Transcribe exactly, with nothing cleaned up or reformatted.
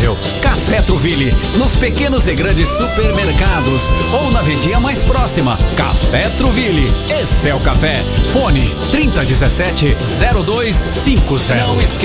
saudável. Café Truville, nos pequenos e grandes supermercados ou na vendinha mais próxima. Café Truville, esse é o café. Fone trinta dezessete zero dois cinquenta. Não esquece.